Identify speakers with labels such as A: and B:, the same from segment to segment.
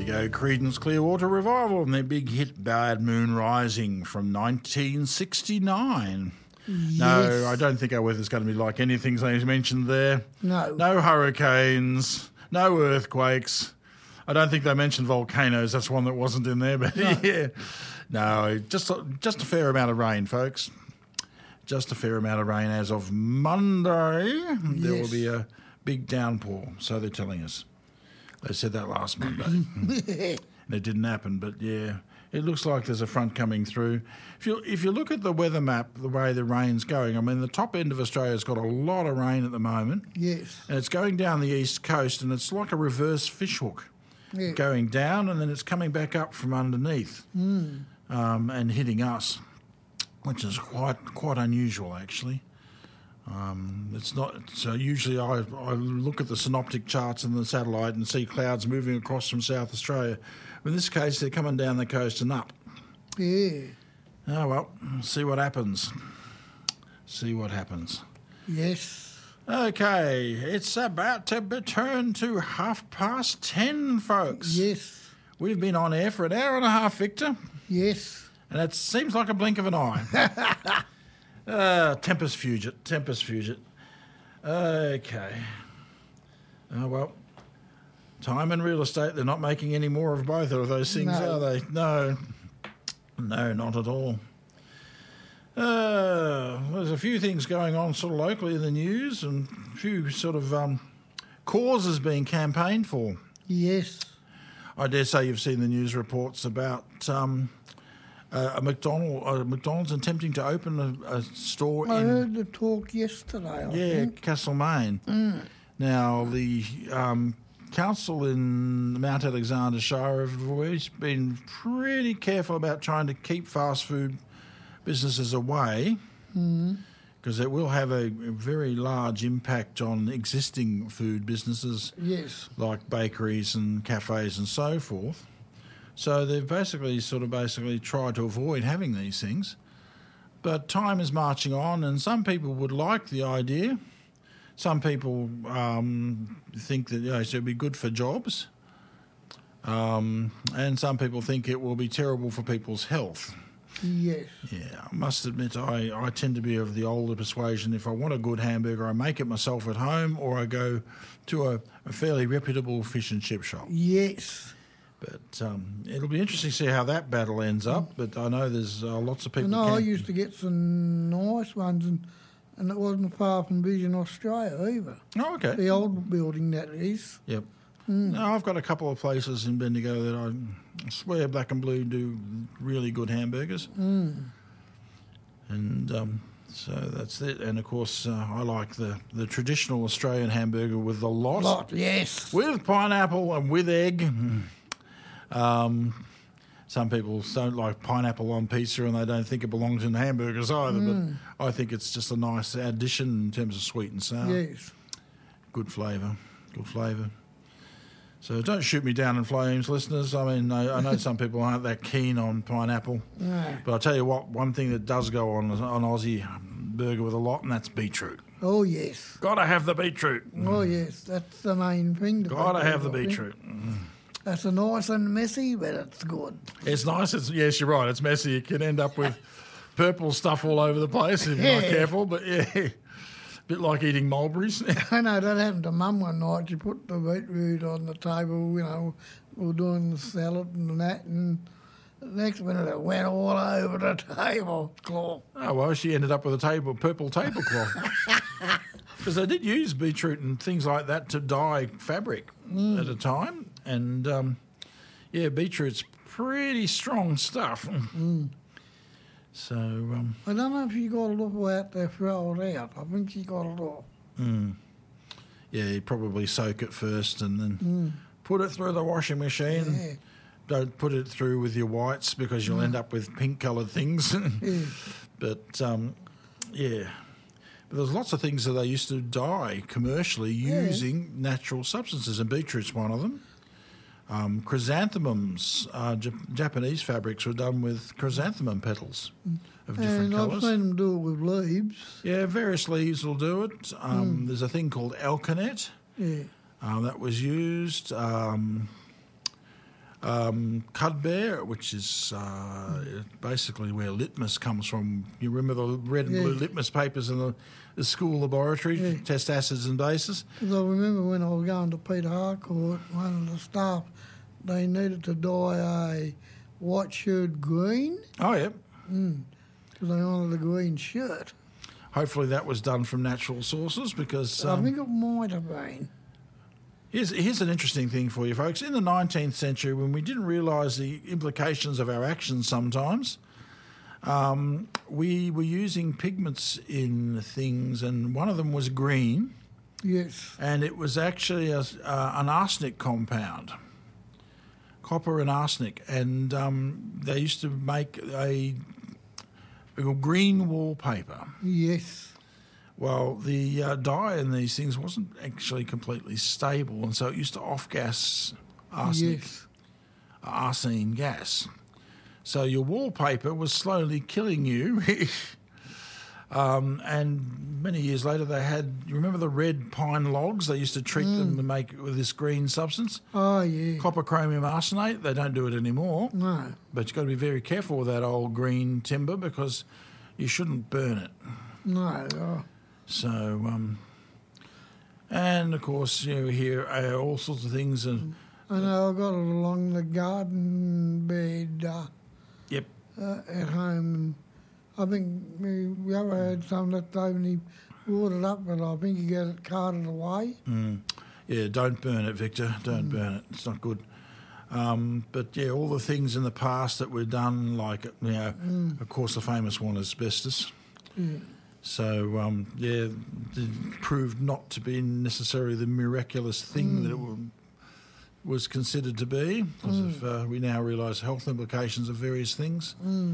A: go, Creedence Clearwater Revival and their big hit Bad Moon Rising from 1969.
B: Yes.
A: No, I don't think our weather's going to be like anything they mentioned there.
B: No.
A: No hurricanes, no earthquakes. I don't think they mentioned volcanoes. That's one that wasn't in there, but
B: No.
A: yeah. No, just a fair amount of rain, folks. Just a fair amount of rain as of Monday. There will
B: Yes.
A: be a big downpour, so they're telling us. They said that last Monday. And it didn't happen, but yeah, it looks like there's a front coming through. If you look at the weather map, the way the rain's going, I mean, the top end of Australia's got a lot of rain at the moment.
B: Yes.
A: And it's going down the east coast, and it's like a reverse fishhook.
B: Yeah.
A: Going down, and then it's coming back up from underneath and hitting us, which is quite unusual, actually. It's not so. Usually, I look at the synoptic charts and the satellite and see clouds moving across from South Australia. In this case, they're coming down the coast and up.
B: Yeah.
A: Oh well, see what happens. See what happens.
B: Yes.
A: Okay, it's about to turn to 10:30, folks.
B: Yes.
A: We've been on air for an hour and a half, Victor,
B: Yes.
A: and it seems like a blink of an eye. Tempest Fugit. Okay. Oh, well, time and real estate, they're not making any more of both of those things,
B: No.
A: are they? No, not at all. There's a few things going on sort of locally in the news and a few sort of causes being campaigned for.
B: Yes.
A: I dare say you've seen the news reports about McDonald's attempting to open a store
B: I
A: in
B: heard the talk yesterday, I think.
A: Castlemaine. Now, the council in Mount Alexander Shire have always been pretty careful about trying to keep fast food businesses away because it will have a very large impact on existing food businesses
B: Yes.
A: like bakeries and cafes and so forth. So they've basically tried to avoid having these things. But time is marching on, and some people would like the idea. Some people think that it would be good for jobs. And some people think it will be terrible for people's health.
B: Yes.
A: Yeah, I must admit I tend to be of the older persuasion. If I want a good hamburger, I make it myself at home or I go to a fairly reputable fish and chip shop.
B: Yes.
A: But it'll be interesting to see how that battle ends up. But I know there's lots of people...
B: I used to get some nice ones, and it wasn't far from Vision Australia either.
A: Oh, okay.
B: The old building, that is.
A: Yep. No, I've got a couple of places in Bendigo that I swear Black and Blue do really good hamburgers. And so that's it. And, of course, I like the traditional Australian hamburger with the lot.
B: Yes.
A: With pineapple and with egg. Some people don't like pineapple on pizza and they don't think it belongs in hamburgers either, but I think it's just a nice addition in terms of sweet and sour.
B: Yes.
A: Good flavour. So don't shoot me down in flames, listeners. I mean, I know some people aren't that keen on pineapple, but I'll tell you what, one thing that does go on Aussie burger with a lot, and that's beetroot.
B: Oh, yes.
A: Got to have the beetroot.
B: Oh, yes. That's the main thing.
A: Got to have the
B: I think.
A: beetroot.
B: That's a nice and messy, but it's good.
A: It's nice. Yes, you're right. It's messy. You can end up with purple stuff all over the place if you're not careful. But yeah, bit like eating mulberries.
B: I know that happened to Mum one night. She put the beetroot on the table, we were doing the salad and that, and the next minute it went all over the tablecloth.
A: Oh, well, she ended up with a purple tablecloth. Because they did use beetroot and things like that to dye fabric at a time. And, beetroot's pretty strong stuff. So...
B: I don't know if she got it all out there, throw it out. I think she got it all.
A: Yeah, you probably soak it first and then put it through the washing machine.
B: Yeah.
A: Don't put it through with your whites because you'll end up with pink-coloured things. But, But there's lots of things that they used to dye commercially using natural substances, and beetroot's one of them. Chrysanthemums, Japanese fabrics were done with chrysanthemum petals of different colours.
B: I've seen them do it with leaves.
A: Yeah, various leaves will do it. There's a thing called alkanet
B: Yeah.
A: that was used. Cudbear, which is basically where litmus comes from. You remember the red and blue litmus papers in the school laboratory to test acids and bases?
B: Because I remember when I was going to Peter Harcourt, one of the staff, they needed to dye a white shirt green.
A: Oh, yeah.
B: Because they wanted a green shirt.
A: Hopefully that was done from natural sources because...
B: I think it might have been.
A: Here's an interesting thing for you, folks. In the 19th century, when we didn't realise the implications of our actions sometimes, we were using pigments in things, and one of them was green.
B: Yes.
A: And it was actually an arsenic compound, copper and arsenic. And they used to make a green wallpaper.
B: Yes.
A: Well, the dye in these things wasn't actually completely stable, and so it used to off-gas arsenic, arsene gas. So your wallpaper was slowly killing you. And many years later they had, you remember the red pine logs? They used to treat them to make with this green substance.
B: Oh, yeah.
A: Copper chromium arsenate. They don't do it anymore.
B: No.
A: But you've got to be very careful with that old green timber because you shouldn't burn it.
B: No. Oh.
A: So, and of course, you hear all sorts of things. And
B: I know I got it along the garden bed
A: yep.
B: At home. And I think we ever had some that day when he brought it up, but I think he got it carted away.
A: Yeah, don't burn it, Victor. Don't burn it. It's not good. But yeah, all the things in the past that were done, like, you know, of course, the famous one, asbestos.
B: Yeah.
A: So, it proved not to be necessarily the miraculous thing that it was considered to be, because we now realise health implications of various things.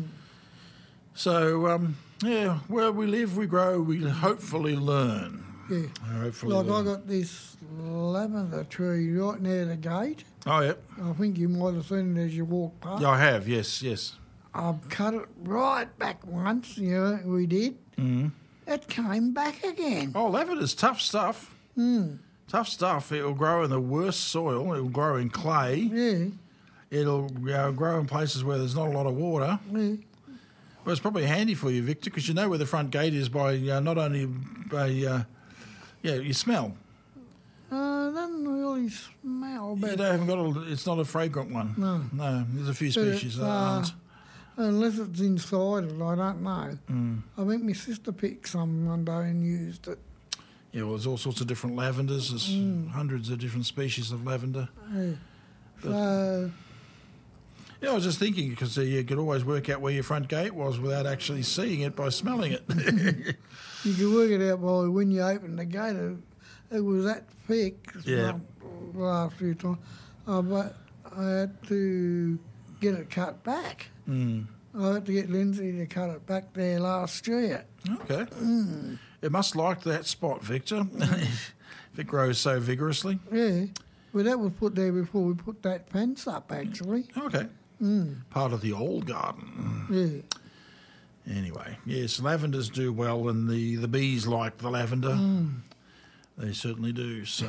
A: So, yeah, where we live, we grow, we hopefully learn.
B: Yeah.
A: Hopefully
B: like
A: learn.
B: I got this lavender tree right near the gate.
A: Oh, yep.
B: I think you might have seen it as you walk past.
A: Yeah, I have, yes.
B: I've cut it right back once, you know, we did. It came back again.
A: Oh, lavender's tough stuff. Tough stuff. It'll grow in the worst soil. It'll grow in clay.
B: Yeah.
A: It'll grow in places where there's not a lot of water.
B: Yeah.
A: Well, it's probably handy for you, Victor, because you know where the front gate is by not only by, you smell.
B: Doesn't really smell, but...
A: You haven't got it's not a fragrant one. No, there's a few species that aren't.
B: Unless it's inside it, I don't know. I think my sister picked some one day and used it.
A: Yeah, well, there's all sorts of different lavenders. There's hundreds of different species of lavender.
B: Yeah.
A: But, yeah, I was just thinking, because you could always work out where your front gate was without actually seeing it by smelling it.
B: You could work it out by when you open the gate. It was that thick.
A: Yeah.
B: The last few times. But I had to get it cut back. I had to get Lindsay to cut it back there last year.
A: Okay. It must like that spot, Victor, if it grows so vigorously.
B: Yeah. Well, that was put there before we put that fence up, actually.
A: Okay. Part of the old garden.
B: Yeah.
A: Anyway, yes, lavenders do well, and the bees like the lavender. They certainly do. So,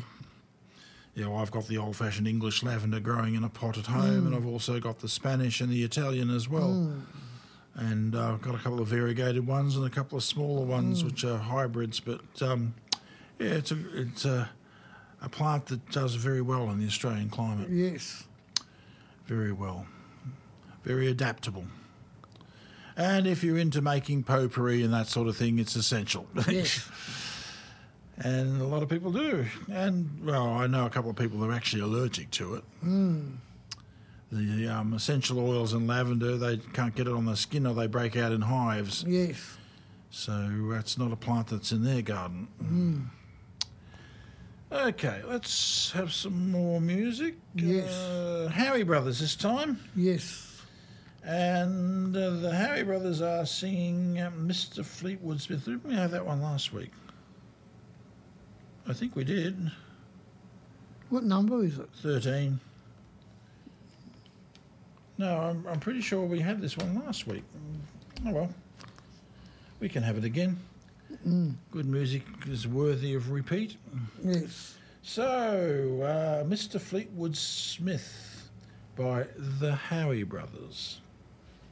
A: well, I've got the old-fashioned English lavender growing in a pot at home, and I've also got the Spanish and the Italian as well. And I've got a couple of variegated ones and a couple of smaller ones, which are hybrids. But it's a plant that does very well in the Australian climate.
B: Yes.
A: Very well. Very adaptable. And if you're into making potpourri and that sort of thing, it's essential.
B: Yes.
A: And a lot of people do. And, well, I know a couple of people that are actually allergic to it. The essential oils in lavender, they can't get it on their skin or they break out in hives.
B: Yes.
A: So that's not a plant that's in their garden. Okay, let's have some more music.
B: Yes.
A: Howie Brothers this time.
B: Yes.
A: And the Howie Brothers are singing Mr. Fleetwood Smith. Didn't we have that one last week? I think we did.
B: What number is it?
A: 13. No, I'm pretty sure we had this one last week. Oh, well. We can have it again. Good music is worthy of repeat.
B: Yes.
A: So, Mr. Fleetwood Smith by the Howie Brothers.